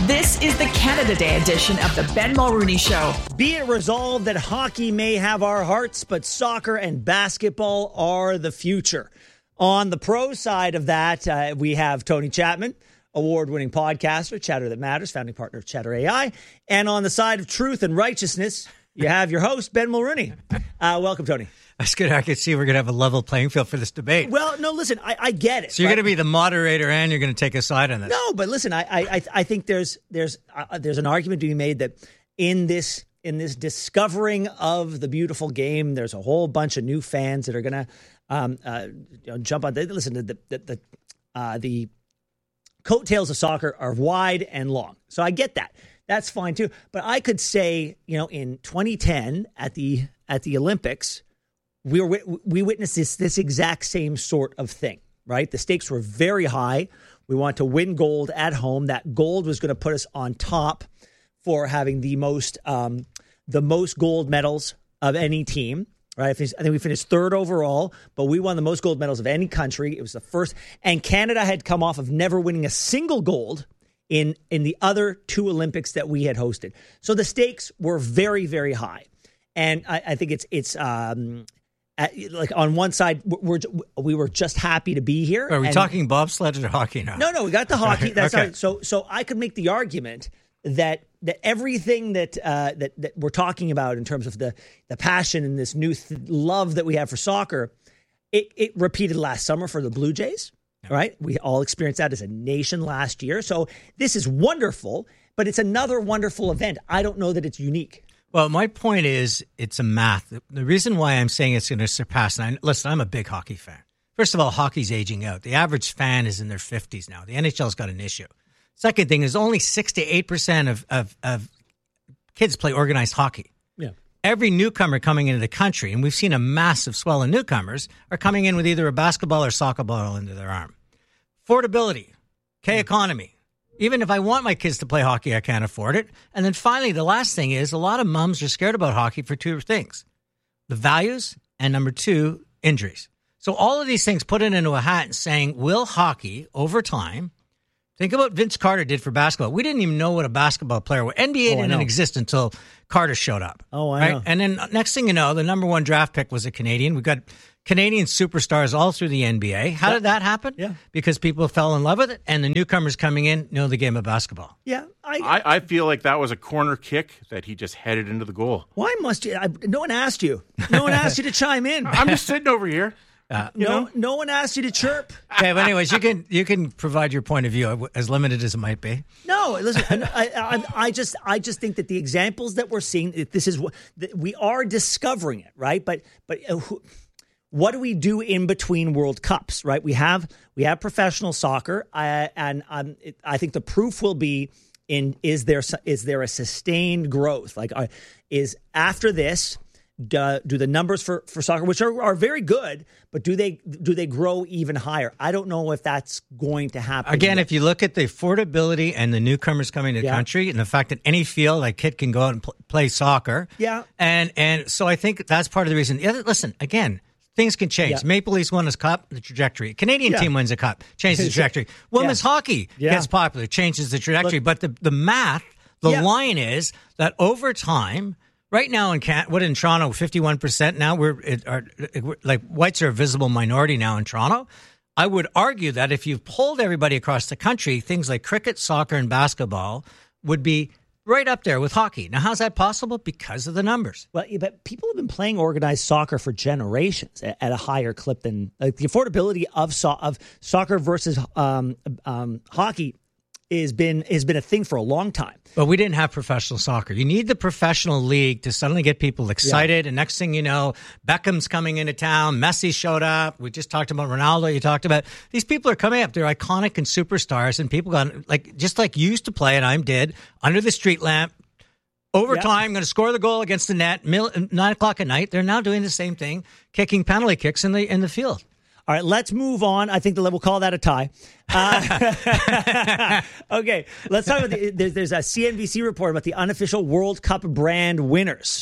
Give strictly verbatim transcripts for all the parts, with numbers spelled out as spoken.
This is the Canada Day edition of the Ben Mulrooney Show. Be it resolved that hockey may have our hearts, but soccer and basketball are the future. On the pro side of that, uh, we have Tony Chapman, award-winning podcaster, Chatter That Matters, founding partner of Chatter A I. And on the side of truth and righteousness, you have your host, Ben Mulrooney. Uh, welcome, Tony. That's good. I can see we're going to have a level playing field for this debate. Well, no, listen, I, I get it. So you're right? going to be the moderator and you're going to take a side on this. No, but listen, I I, I think there's there's uh, there's an argument to be made that in this in this discovering of the beautiful game, there's a whole bunch of new fans that are going to um, uh, you know, jump on. Listen, the the the, uh, the coattails of soccer are wide and long, so I get that. That's fine too. But I could say, you know, in twenty ten at the at the Olympics, we were we witnessed this this exact same sort of thing, right? The stakes were very high. We want to win gold at home. That gold was going to put us on top for having the most um, the most gold medals of any team, right? I think we finished third overall, but we won the most gold medals of any country. It was the first, and Canada had come off of never winning a single gold in in the other two Olympics that we had hosted. So the stakes were very, very high, and I, I think it's it's. Um, At, like on one side, we're we were just happy to be here. Are we and, talking bobsled or hockey now? No, no, we got the hockey. That's okay. not, so. So I could make the argument that that everything that uh, that that we're talking about in terms of the the passion and this new th- love that we have for soccer, it it repeated last summer for the Blue Jays. Yeah. Right, we all experienced that as a nation last year. So this is wonderful, but it's another wonderful event. I don't know that it's unique. Well, my point is it's a math. The reason why I'm saying it's going to surpass, and I, listen, I'm a big hockey fan. First of all, hockey's aging out. The average fan is in their fifties now. The N H L's got an issue. Second thing is only six to eight percent of, of, of kids play organized hockey. Yeah. Every newcomer coming into the country, and we've seen a massive swell in newcomers, are coming in with either a basketball or soccer ball under their arm. Affordability, K-economy. Even if I want my kids to play hockey, I can't afford it. And then finally, the last thing is a lot of moms are scared about hockey for two things. The values and number two, injuries. So all of these things put it into a hat and saying, will hockey over time, think about what Vince Carter did for basketball. We didn't even know what a basketball player was. N B A oh, didn't exist until Carter showed up. Oh, I right? know. And then next thing you know, the number one draft pick was a Canadian. We got Canadian superstars all through the N B A. How yeah. did that happen? Yeah. Because people fell in love with it, and the newcomers coming in know the game of basketball. Yeah. I I, I feel like that was a corner kick that he just headed into the goal. Why must you? I, no one asked you. No one asked you to chime in. I'm just sitting over here. Uh, no, know? no one asked you to chirp. Okay, but anyways, you can you can provide your point of view, as limited as it might be. No, listen, I, I, I just I just think that the examples that we're seeing, this is what we are discovering it, right? But but what do we do in between World Cups, right? We have we have professional soccer, uh, and um, it, I think the proof will be in is there is there a sustained growth? Like, uh, is after this. Do, do the numbers for, for soccer, which are, are very good, but do they do they grow even higher? I don't know if that's going to happen. Again, yet. If you look at the affordability and the newcomers coming to the yeah. country, and the fact that any field, a kid can go out and pl- play soccer, yeah, and and so I think that's part of the reason. The other, listen, again, things can change. Yeah. Maple Leafs won a cup, the trajectory. Canadian yeah. team wins a cup, changes the trajectory. Women's yeah. hockey yeah. gets popular, changes the trajectory. Look, but the the math, the yeah. line is that over time. Right now in Can- what in Toronto, fifty-one percent now, we're, it, are, we're like whites are a visible minority now in Toronto. I would argue that if you've polled everybody across the country, things like cricket, soccer, and basketball would be right up there with hockey. Now, how's that possible? Because of the numbers. Well, but people have been playing organized soccer for generations at, at a higher clip than like the affordability of so- of soccer versus um, um, hockey. Has been has been a thing for a long time. But we didn't have professional soccer. You need the professional league to suddenly get people excited. Yeah. And next thing you know, Beckham's coming into town. Messi showed up. We just talked about Ronaldo. You talked about these people are coming up. They're iconic and superstars. And people got like just like you used to play, and I did under the street lamp. Overtime, yeah. going to score the goal against the net. Mil- nine o'clock at night. They're now doing the same thing, kicking penalty kicks in the in the field. All right, let's move on. I think the we'll call that a tie. Uh, okay, let's talk about the, there's, there's a C N B C report about the unofficial World Cup brand winners.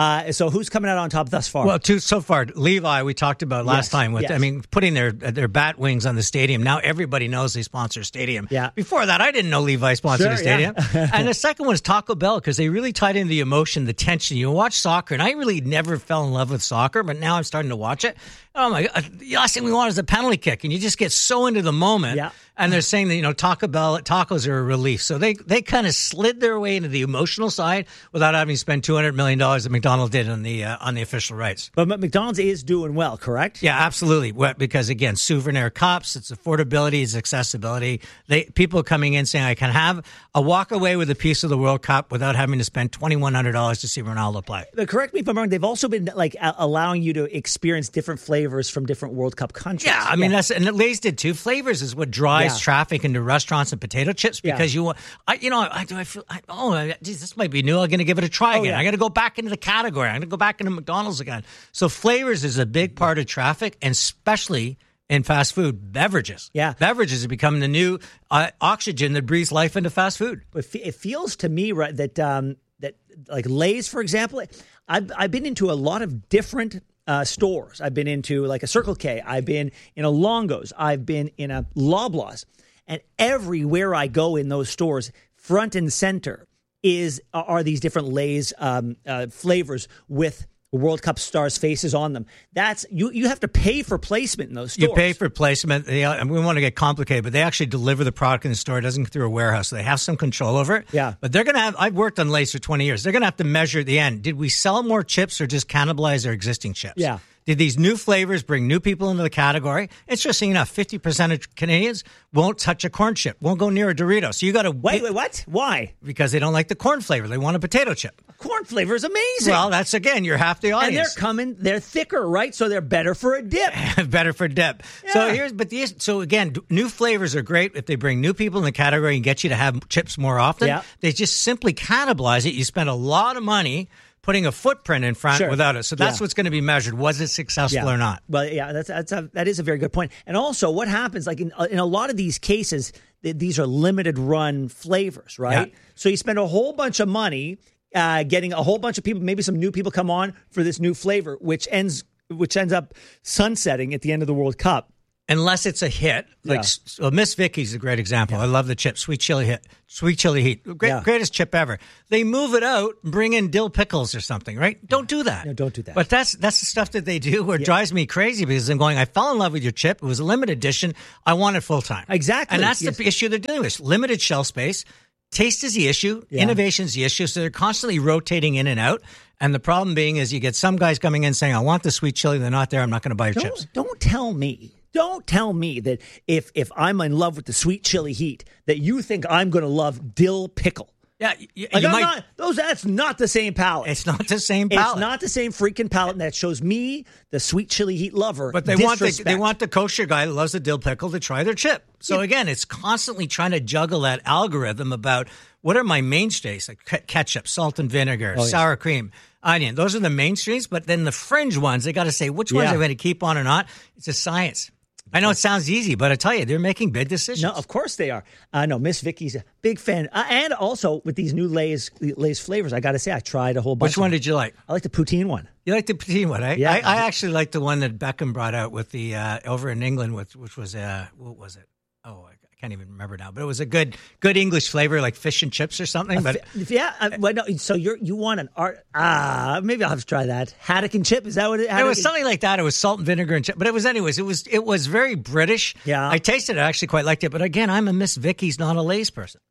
Uh, so who's coming out on top thus far? Well, two so far. Levi, we talked about last Yes, time. With yes. I mean, putting their their bat wings on the stadium. Now everybody knows they sponsor stadium. Yeah. Before that, I didn't know Levi sponsored Sure, a stadium. yeah. And the second one is Taco Bell because they really tied in the emotion, the tension. You watch soccer, and I really never fell in love with soccer, but now I'm starting to watch it. Oh my God! The last thing we want is a penalty kick, and you just get so into the moment. Yeah. And they're saying that, you know, Taco Bell tacos are a relief. So they, they kind of slid their way into the emotional side without having to spend two hundred million dollars that McDonald's did on the uh, on the official rights. But McDonald's is doing well, correct? Yeah, absolutely. Well, because again, souvenir cups, it's affordability, it's accessibility. They people coming in saying I can have a walk away with a piece of the World Cup without having to spend twenty-one hundred dollars to see Ronaldo play. But correct me if I'm wrong. They've also been like a- allowing you to experience different flavors from different World Cup countries. Yeah, I mean that's and Lay's did too. Flavors is what drives Yeah. traffic into restaurants and potato chips because Yeah. you want. I you know I do I feel I, oh geez, this might be new. I'm going to give it a try Oh, again. yeah. I'm going to go back into the category. I'm going to go back into McDonald's again. So flavors is a big part of traffic, and especially in fast food beverages. Yeah. Beverages are becoming the new uh, oxygen that breathes life into fast food. But fe- it feels to me right that um, that like Lay's, for example, I've I've been into a lot of different uh, stores. I've been into like a Circle K. I've been in a Longo's. I've been in a Loblaws, and everywhere I go in those stores, front and center is are these different Lay's um, uh, flavors with World Cup stars' faces on them. That's you. You have to pay for placement in those stores. You pay for placement. They, and we want to get complicated, but they actually deliver the product in the store. It doesn't go through a warehouse, so they have some control over it. Yeah. But they're going to have. I've worked on Lay's for twenty years. They're going to have to measure at the end. Did we sell more chips or just cannibalize their existing chips? Yeah. Did these new flavors bring new people into the category? Interesting enough, fifty percent of Canadians won't touch a corn chip, won't go near a Dorito. So you got to Wait, wait, what? Why? because they don't like the corn flavor. They want a potato chip. Corn flavor is amazing. Well, that's again, you're half the and audience. they're coming. They're thicker, right? So they're better for a dip. Better for dip. So Yeah. here's, but these, so again, d- new flavors are great if they bring new people in the category and get you to have chips more often. Yeah. They just simply cannibalize it. You spend a lot of money putting a footprint in front Sure. without it. So that's Yeah. what's going to be measured. Was it successful or not? Well, yeah, that's that's a, that is a very good point. And also, what happens, like in in a lot of these cases, th- these are limited run flavors, right? Yeah. So you spend a whole bunch of money uh, getting a whole bunch of people, maybe some new people come on for this new flavor, which ends which ends up sunsetting at the end of the World Cup. Unless it's a hit, like Yeah. so Miss Vicky's a great example. I love the chip, sweet chili hit, sweet chili heat, great, Yeah. greatest chip ever. They move it out, bring in dill pickles or something, right? Don't do that. No, don't do that. But that's that's the stuff that they do. Where it drives me crazy because I'm going. I fell in love with your chip. It was a limited edition. I want it full time. Exactly. and that's Yes. the issue they're dealing with. Limited shelf space. Taste is the issue. Yeah. Innovation is the issue. So they're constantly rotating in and out. And the problem being is you get some guys coming in saying, "I want the sweet chili." They're not there. I'm not going to buy your chips. Don't, don't tell me. Don't tell me that if if I'm in love with the sweet chili heat, that you think I'm going to love dill pickle. Yeah, you, Like you I'm might. not, those that's not the same palette. It's not the same palette. It's not the same freaking palette, and that shows me, the sweet chili heat lover. But they want the, disrespect. they want the kosher guy that loves the dill pickle to try their chip. So again, it's constantly trying to juggle that algorithm about what are my mainstays, like ke- ketchup, salt and vinegar, Oh, yes. sour cream, onion. Those are the mainstreams. But then the fringe ones, they got to say which ones Yeah. are going to keep on or not. It's a science. I know it sounds easy, but I tell you, they're making big decisions. No, of course they are. Uh, no, Miss Vicky's a big fan, uh, and also with these new Lay's Lay's flavors, I got to say I tried a whole bunch. Which one of them. did you like? I like the poutine one. You like the poutine one, eh? Yeah. I, I actually like the one that Beckham brought out with the uh, over in England, with which was uh, what was it? Oh, I can't even remember now. But it was a good, good English flavor, like fish and chips or something. But Yeah, uh, well, no, so you're you want an art? Ah, maybe I'll have to try that haddock and chip. Is that what it? it haddock was and- something like that. It was salt and vinegar and chip. But it was, anyways. It was, it was very British. Yeah. I tasted it. I actually quite liked it. But again, I'm a Miss Vicky's, not a Lay's person.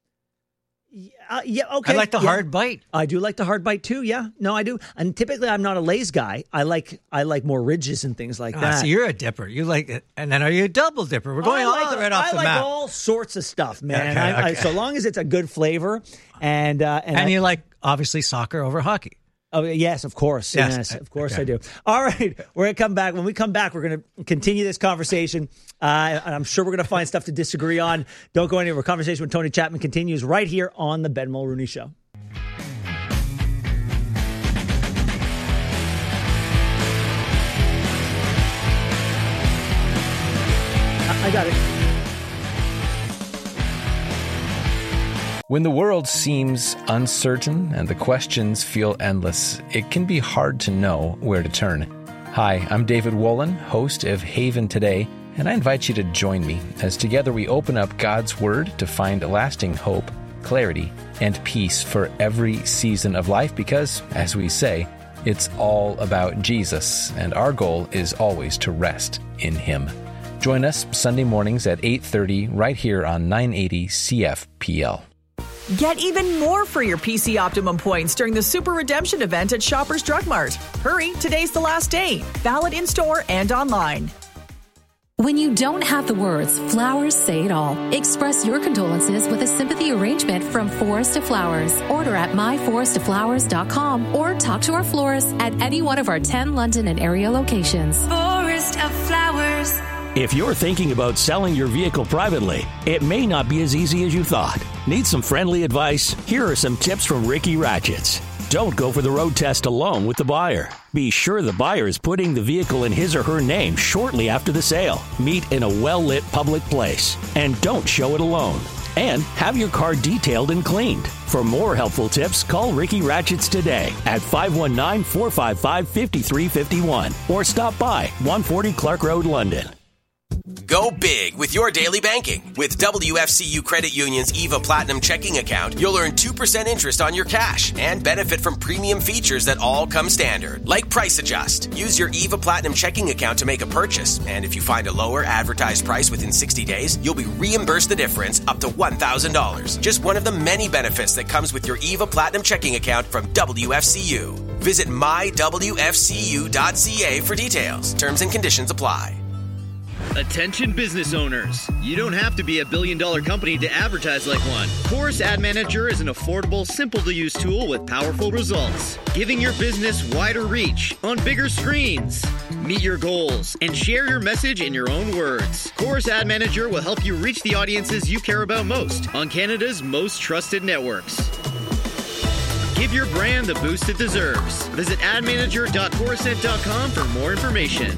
Uh, yeah, okay. I like the yeah. hard bite. I do like the hard bite too. Yeah, no, I do. And typically, I'm not a Lay's guy. I like I like more ridges and things like Ah, that. so you're a dipper. You like it. And then are you a double dipper? We're going I like, all right off I the like map. all sorts of stuff, man. Okay, I, I, okay. so long as it's a good flavor, and uh, and, and I, you like, obviously, soccer over hockey. oh yes, of course, Yes. yes, of course Okay. I do. All right, we're gonna come back. When we come back, we're gonna continue this conversation. Uh, and I'm sure we're gonna find stuff to disagree on. Don't go anywhere. Conversation with Tony Chapman continues right here on the Ben Mulrooney Show. I got it. When the world seems uncertain and the questions feel endless, it can be hard to know where to turn. Hi, I'm David Wolin, host of Haven Today, and I invite you to join me as together we open up God's Word to find lasting hope, clarity, and peace for every season of life because, as we say, it's all about Jesus, and our goal is always to rest in Him. Join us Sunday mornings at eight thirty right here on nine eighty C F P L. Get even more for your P C Optimum points during the Super Redemption event at Shoppers Drug Mart. Hurry, today's the last day. Valid in-store and online. When you don't have the words, flowers say it all. Express your condolences with a sympathy arrangement from Forest of Flowers. Order at my forest of flowers dot com or talk to our florist at any one of our ten London and area locations. Forest of Flowers. If you're thinking about selling your vehicle privately, it may not be as easy as you thought. Need some friendly advice? Here are some tips from Ricky Ratchets. Don't go for the road test alone with the buyer. Be sure the buyer is putting the vehicle in his or her name shortly after the sale. Meet in a well-lit public place. And don't show it alone. And have your car detailed and cleaned. For more helpful tips, call Ricky Ratchets today at five one nine, four five five, five three five one or stop by one forty Clark Road, London. Go big with your daily banking. With W F C U Credit Union's E V A Platinum checking account, you'll earn two percent interest on your cash and benefit from premium features that all come standard, like Price Adjust. Use your E V A Platinum checking account to make a purchase, and if you find a lower advertised price within sixty days, you'll be reimbursed the difference up to one thousand dollars. Just one of the many benefits that comes with your E V A Platinum checking account from W F C U. Visit my w f c u dot c a for details. Terms and conditions apply. Attention business owners. You don't have to be a billion dollar company to advertise like one. Chorus Ad Manager is an affordable, simple to use tool with powerful results, giving your business wider reach on bigger screens. Meet your goals and share your message in your own words. Chorus Ad Manager will help you reach the audiences you care about most on Canada's most trusted networks. Give your brand the boost it deserves. Visit ad manager dot corusent dot com for more information.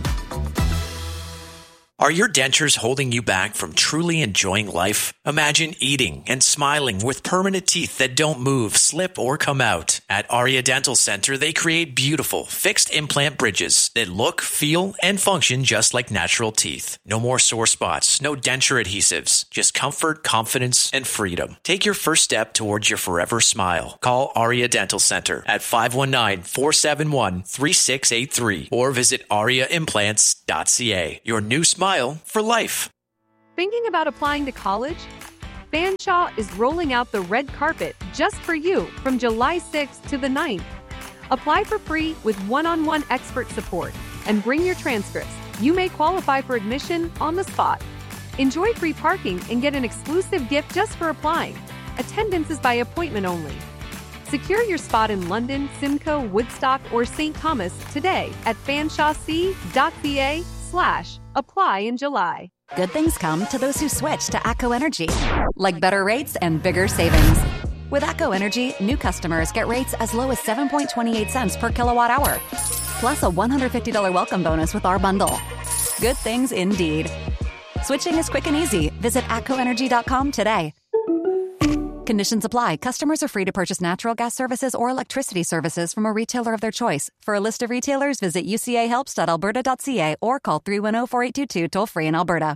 Are your dentures holding you back from truly enjoying life? Imagine eating and smiling with permanent teeth that don't move, slip, or come out. At Aria Dental Center, they create beautiful, fixed implant bridges that look, feel, and function just like natural teeth. No more sore spots, no denture adhesives, just comfort, confidence, and freedom. Take your first step towards your forever smile. Call Aria Dental Center at five one nine, four seven one, three six eight three or visit aria implants dot c a. Your new smile for life. Thinking about applying to college? Fanshawe is rolling out the red carpet just for you from July sixth to the ninth. Apply for free with one-on-one expert support and bring your transcripts. You may qualify for admission on the spot. Enjoy free parking and get an exclusive gift just for applying. Attendance is by appointment only. Secure your spot in London, Simcoe, Woodstock, or Saint Thomas today at fanshawec dot c a slash apply in July. Good things come to those who switch to ATCO Energy, like better rates and bigger savings. With ATCO Energy, new customers get rates as low as seven point two eight cents per kilowatt hour, plus a one hundred fifty dollars welcome bonus with our bundle. Good things indeed. Switching is quick and easy. Visit atco energy dot com today. Conditions apply. Customers are free to purchase natural gas services or electricity services from a retailer of their choice. For a list of retailers, visit u c a helps dot alberta dot c a or call three one zero, four eight two two toll-free in Alberta.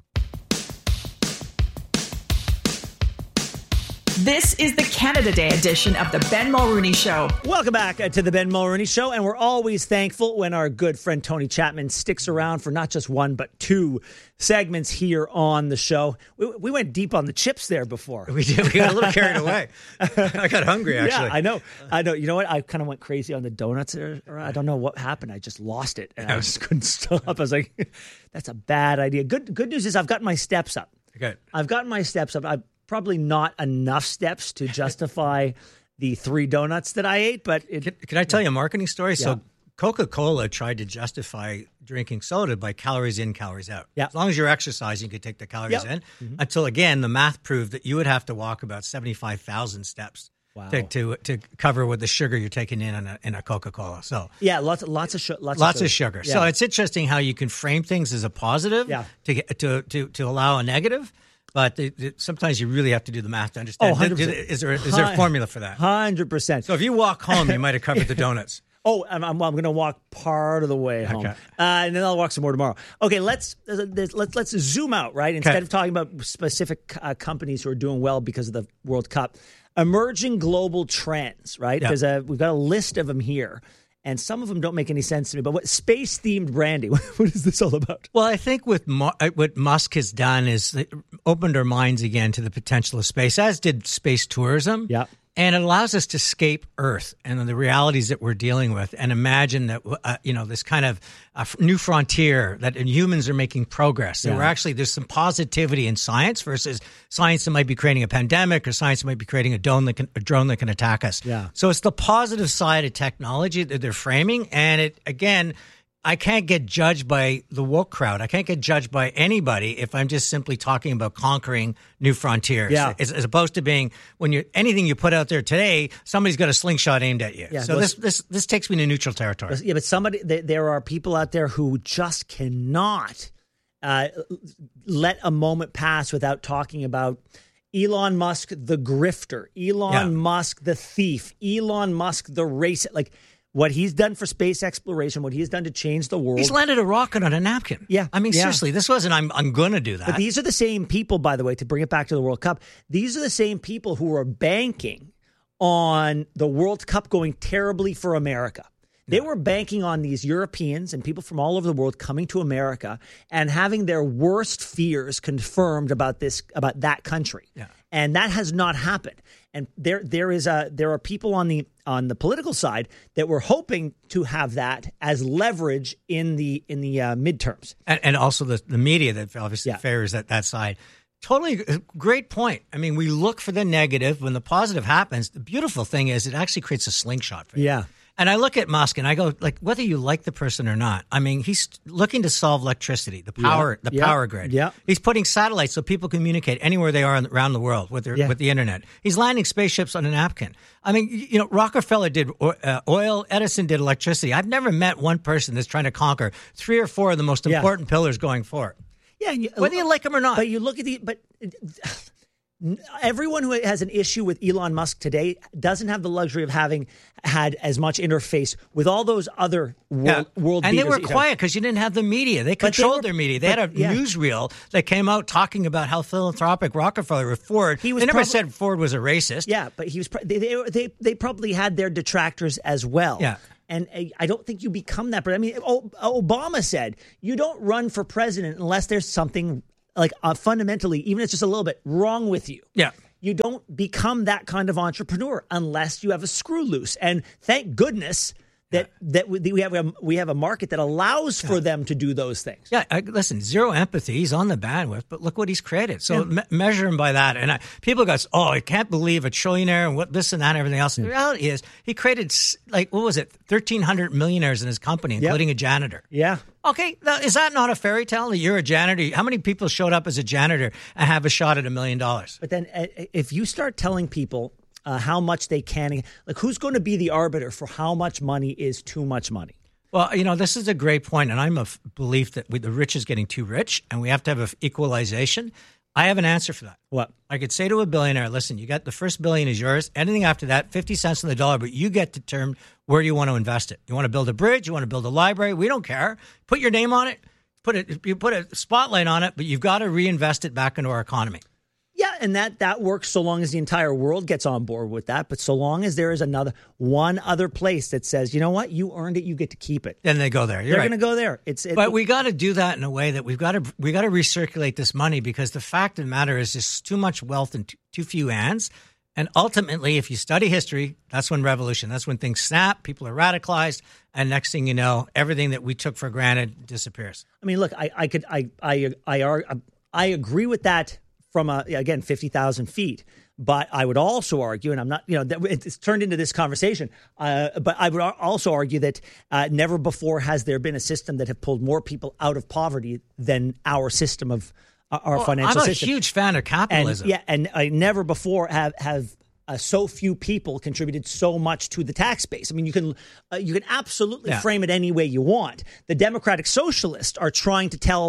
This is the Canada Day edition of the Ben Mulrooney Show. Welcome back to the Ben Mulrooney Show, and we're always thankful when our good friend Tony Chapman sticks around for not just one, but two segments here on the show. We, we went deep on the chips there before. We did. We got a little carried away. I got hungry, actually. Yeah, I know. I know. You know what? I kind of went crazy on the donuts. Or, or I don't know what happened. I just lost it, and I just couldn't stop. I was like, that's a bad idea. Good Good news is I've gotten my steps up. Good. I've gotten my steps up. I've probably not enough steps to justify the three donuts that I ate, but it, can, can I tell you a marketing story? Yeah. So Coca-Cola tried to justify drinking soda by calories in, calories out. Yeah. As long as you're exercising, you could take the calories Yep. in. Mm-hmm. Until, again, the math proved that you would have to walk about seventy-five thousand steps Wow. to, to to cover with the sugar you're taking in in a, in a Coca-Cola. So yeah, lots lots of sh- lots, lots of of sugar. sugar. Yeah. So it's interesting how you can frame things as a positive Yeah. to, get, to to to allow a negative. but it, it, sometimes you really have to do the math to understand. Oh, one hundred percent. Is there, is there a formula for that? one hundred percent. So if you walk home, you might have covered the donuts. Oh, I'm, I'm, I'm going to walk part of the way home, Okay. uh, and then I'll walk some more tomorrow. Okay, let's let's let's zoom out, right? Instead Okay. of talking about specific uh, companies who are doing well because of the World Cup, emerging global trends, right? Yeah. Because uh, we've got a list of them here, and some of them don't make any sense to me. But what space themed branding? What is this all about? Well, I think with Mu- what Musk has done is it opened our minds again to the potential of space, as did space tourism. Yeah. And it allows us to escape Earth and the realities that we're dealing with, and imagine that uh, you know this kind of uh, new frontier that humans are making progress. That Yeah. we're actually there's some positivity in science versus science that might be creating a pandemic or science that might be creating a drone that can, a drone that can attack us. Yeah. So it's the positive side of technology that they're framing, and it again. I can't get judged by the woke crowd. I can't get judged by anybody if I'm just simply talking about conquering new frontiers. Yeah. As, as opposed to being when you anything you put out there today, somebody's got a slingshot aimed at you. Yeah, so this this this takes me to neutral territory. Yeah, but somebody th- there are people out there who just cannot uh, let a moment pass without talking about Elon Musk, the grifter, Elon Yeah. Musk, the thief, Elon Musk, the racist. Like what he's done for space exploration, what he's done to change the world. He's landed a rocket on a napkin. Yeah. I mean, Yeah. seriously, this wasn't I'm I'm going to do that. But these are the same people, by the way, to bring it back to the World Cup. These are the same people who are banking on the World Cup going terribly for America. They were banking on these Europeans and people from all over the world coming to America and having their worst fears confirmed about this, about that country. Yeah. And that has not happened. And there, there is a, there are people on the on the political side that were hoping to have that as leverage in the in the uh, midterms. and, and also the, the media that obviously Yeah. favors that, that side. Totally great point. I mean, we look for the negative. When the positive happens, the beautiful thing is it actually creates a slingshot for you. Yeah. And I look at Musk and I go, like, whether you like the person or not, I mean, he's looking to solve electricity, the power, Yeah. the Yeah. power grid. Yeah. He's putting satellites so people communicate anywhere they are in- around the world with their, Yeah. with the internet. He's landing spaceships on a napkin. I mean, y- you know, Rockefeller did o- uh, oil, Edison did electricity. I've never met one person that's trying to conquer three or four of the most Yeah. important pillars going forward. Yeah, and you, Whether you like him or not. But you look at the but everyone who has an issue with Elon Musk today doesn't have the luxury of having had as much interface with all those other world, Yeah. world and they beaters were that you quiet have. because you didn't have the media. They But they controlled were- their media. They but- had a yeah. newsreel that came out talking about how philanthropic Rockefeller was Ford. He was they never prob- said Ford was a racist. Yeah, but he was. pr- They, they they they probably had their detractors as well. Yeah. And uh, I don't think you become that. But I mean, O- Obama said you don't run for president unless there's something like uh, fundamentally, even if it's just a little bit wrong with you. Yeah. You don't become that kind of entrepreneur unless you have a screw loose. And thank goodness that that we we have a, we have a market that allows for them to do those things. Yeah, I, listen, zero empathy. He's on the bandwidth, but look what he's created. So Yeah. me- measure him by that. And I, people go, oh, I can't believe a trillionaire and what this and that and everything else. The reality is he created, s- like, what was it, thirteen hundred millionaires in his company, including a janitor. Yeah. Okay, now, is that not a fairy tale that you're a janitor? How many people showed up as a janitor and have a shot at a million dollars? But then uh, if you start telling people uh, how much they can, like who's going to be the arbiter for how much money is too much money? Well, you know, this is a great point, and I'm of belief that we, the rich is getting too rich, and we have to have an equalization. I have an answer for that. What? I could say to a billionaire, listen, you got the first billion is yours. Anything after that, fifty cents on the dollar, but you get to determine where you want to invest it. You want to build a bridge? You want to build a library? We don't care. Put your name on it. Put it. You put a spotlight on it, but you've got to reinvest it back into our economy. Yeah, and that that works so long as the entire world gets on board with that. But so long as there is another one other place that says, you know what, you earned it, you get to keep it. Then they go there. You're They're right. going to go there. It's it, But we got to do that in a way that we've got to we got to recirculate this money, because the fact of the matter is there's too much wealth in too, too few hands. And ultimately, if you study history, that's when revolution, that's when things snap, people are radicalized, and next thing you know, everything that we took for granted disappears. I mean, look, I, I could I I I I, I agree with that from a, again fifty thousand feet. But I would also argue, and I'm not, you know, that it's turned into this conversation. Uh, but I would also argue that uh, never before has there been a system that have pulled more people out of poverty than our system of uh, our Well, financial I'm a system. huge fan of capitalism. And, yeah, and I never before have have uh, so few people contributed so much to the tax base. I mean, you can uh, you can absolutely Yeah. frame it any way you want. The Democratic Socialists are trying to tell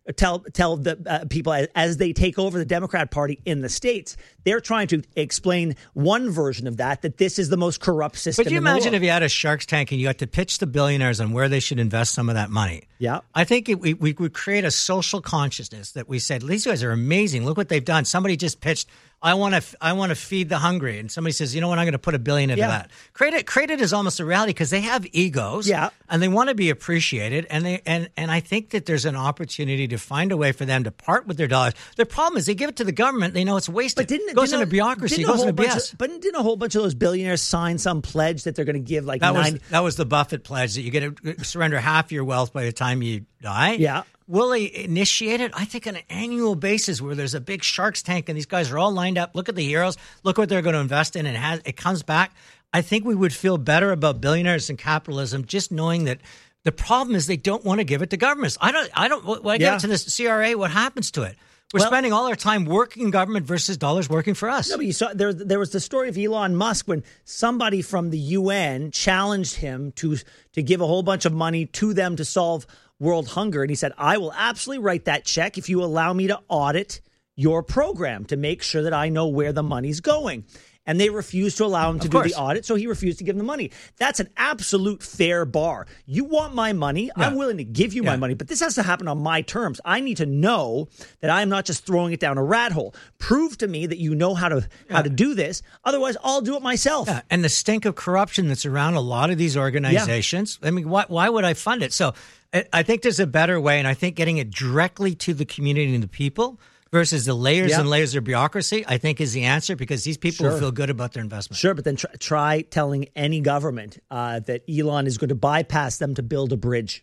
tell tell the uh, people as, as they take over the Democrat Party in the states. They're trying to explain one version of that, that this is the most corrupt system. But you in the imagine world. if you had a Shark's Tank and you had to pitch the billionaires on where they should invest some of that money. Yeah. I think it, we, we would create a social consciousness that we said, these guys are amazing. Look what they've done. Somebody just pitched, I want to I want to feed the hungry. And somebody says, you know what, I'm going to put a billion into Yeah. that. Create it, create it as almost a reality because they have egos. Yeah. And they want to be appreciated. And they and, and I think that there's an opportunity to find a way for them to part with their dollars. Their problem is they give it to the government. They know it's wasted. But didn't it goes didn't into a- bureaucracy. It didn't a goes whole into B bunch S. of- But didn't a whole bunch of those billionaires sign some pledge that they're going to give like That was nine? that was the Buffett pledge that you get to surrender half your wealth by the time you die. Yeah. Will they initiate it? I think on an annual basis where there's a big Shark's Tank and these guys are all lined up. Look at the heroes. Look what they're going to invest in, and it has it comes back. I think we would feel better about billionaires and capitalism just knowing that. The problem is they don't want to give it to governments. I don't. I don't. When I get Yeah. to the C R A, what happens to it? We're Well- spending all our time working in government versus dollars working for us. No, but you saw there. There was the story of Elon Musk when somebody from the U N challenged him to to give a whole bunch of money to them to solve world hunger, and he said, "I will absolutely write that check if you allow me to audit your program to make sure that I know where the money's going." And they refused to allow him to Of do course. the audit, so he refused to give them the money. That's an absolute fair bar. You want my money, I'm Yeah. willing to give you my Yeah. money, but this has to happen on my terms. I need to know that I am not just throwing it down a rat hole. Prove to me that you know how to how to do this. Otherwise, I'll do it myself. Yeah, and the stink of corruption that's around a lot of these organizations. I mean, why, why would I fund it? So I, I think there's a better way, and I think getting it directly to the community and the people versus the layers Yeah. and layers of bureaucracy, I think is the answer because these people Sure. will feel good about their investment. Sure, but then try, try telling any government uh, that Elon is going to bypass them to build a bridge.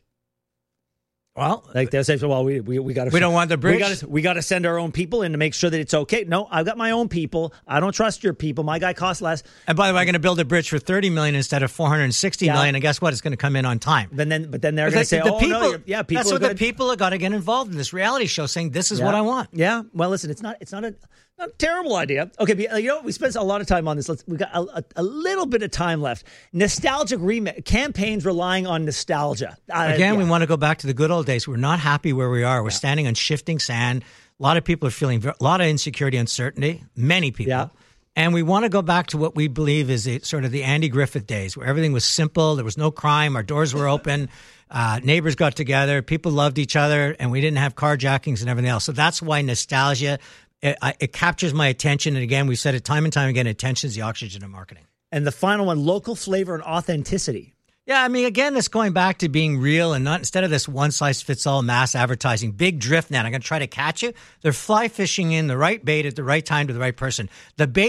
Well, like they'll say, well, we we, we got to We don't want the bridge? We got to we got to send our own people in to make sure that it's okay. No, I've got my own people. I don't trust your people. My guy costs less. And by the way, I'm going to build a bridge for thirty million dollars instead of four hundred sixty million dollars, Yeah. and guess what? It's going to come in on time. Then then but then they're But going the- to say, the oh people, no, you're- yeah, people that's are what the good. people have got to get involved in this reality show, saying this is Yeah. what I want. Yeah. Well, listen, it's not it's not a not a terrible idea. Okay, but, you know, we spent a lot of time on this. Let's we got a, a, a little bit of time left. Nostalgic remix campaigns relying on nostalgia. Uh, Again, yeah. we want to go back to the good old days. We're not happy where we are. We're standing on shifting sand. A lot of people are feeling ver- a lot of insecurity, uncertainty. Many people. Yeah. And we want to go back to what we believe is a, sort of the Andy Griffith days, where everything was simple. There was no crime. Our doors were open. Uh, neighbors got together. People loved each other, and we didn't have carjackings and everything else. So that's why nostalgia, it, I, it captures my attention. And again, we've said it time and time again, attention is the oxygen of marketing. And the final one, local flavor and authenticity. Yeah, I mean, again, it's going back to being real and not instead of this one-size-fits-all mass advertising, big drift net. I'm going to try to catch you. They're fly fishing in the right bait at the right time to the right person. The bait